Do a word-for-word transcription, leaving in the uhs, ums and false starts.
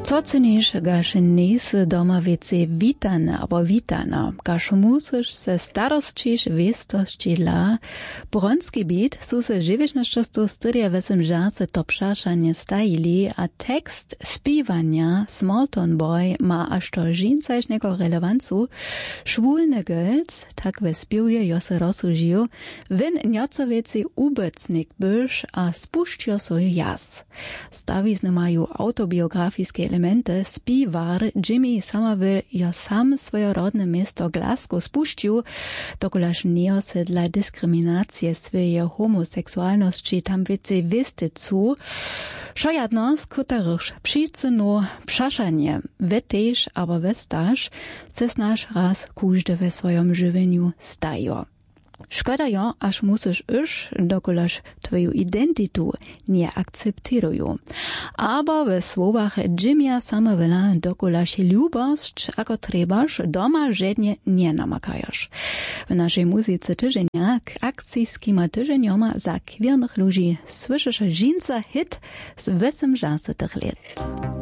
Co ceniš, gaš nisi doma vece vitana, abo vitana, gaš musiš se starostčiš vestosči la. Bronski bit su se živečnošćostu styrje vesem žase to pšašanje stajili, a tekst spivanja Smallton Boy ma až to žincajš neko relevancu. Švulne gölc, takve spivje jo se rozsužiju, ven njoco veci ubecnik byš a spušćjo svoj jas. Stavizne maju autobiografijske elemente, spivar Jimmy Somerville jo sam svoje rodne mesto Glasgow spušćju, dokolaž nije se dla diskriminacije svoje homoseksualnosti tam vece vesticu, šojadnos kutariš přicenu pšašanje, vetež abo vestaž, se snaž raz kužde ve svojom živenju stajo. Škoda jo, až musiš iš, dokolaž tvoju identitu nie akceptiruju. Abo ve słowach Jimmya Somervilla dokolaž ljubosť, ako trebaš, doma žedne nie namakajaš. W naszej muzyce tyżenia k akcijskima tyżenioma za kwiernych ludzi słyszysz żinca hit z osemdziesiątych lat.